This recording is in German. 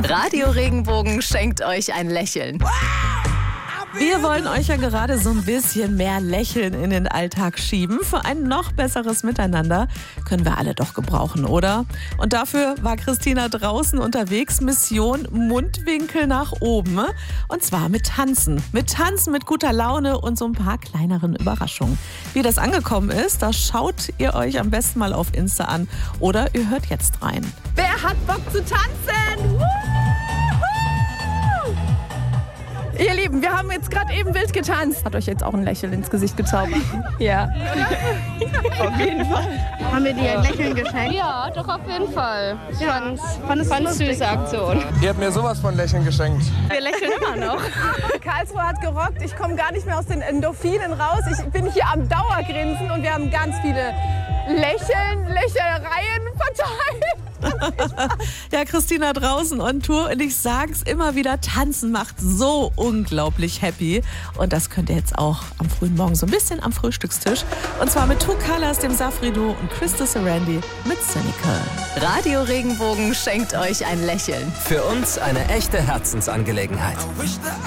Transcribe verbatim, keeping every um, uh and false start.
Radio Regenbogen schenkt euch ein Lächeln. Wir wollen euch ja gerade so ein bisschen mehr Lächeln in den Alltag schieben. Für ein noch besseres Miteinander können wir alle doch gebrauchen, oder? Und dafür war Christina draußen unterwegs. Mission Mundwinkel nach oben. Und zwar mit Tanzen. Mit Tanzen, mit guter Laune und so ein paar kleineren Überraschungen. Wie das angekommen ist, das schaut ihr euch am besten mal auf Insta an. Oder ihr hört jetzt rein. Wer hat Bock zu tanzen? Woo! Ihr Lieben, wir haben jetzt gerade eben wild getanzt. Hat euch jetzt auch ein Lächeln ins Gesicht gezaubert? Ja. Auf jeden Fall. Haben wir dir ein Lächeln geschenkt? Ja, doch auf jeden Fall. Ich Ja. fand's, Fandest du fand's lustig? süße Aktion. Ihr habt mir sowas von Lächeln geschenkt. Wir lächeln immer noch. Karlsruhe hat gerockt. Ich komme gar nicht mehr aus den Endorphinen raus. Ich bin hier am Dauergrinsen und wir haben ganz viele Lächeln, Lächelereien verteilt. Ja, Christina draußen on Tour und ich sag's immer wieder, tanzen macht so unglaublich happy. Und das könnt ihr jetzt auch am frühen Morgen so ein bisschen am Frühstückstisch. Und zwar mit Two Colors, dem Safrido und Crystal Sarandí mit Cynical. Radio Regenbogen schenkt euch ein Lächeln. Für uns eine echte Herzensangelegenheit.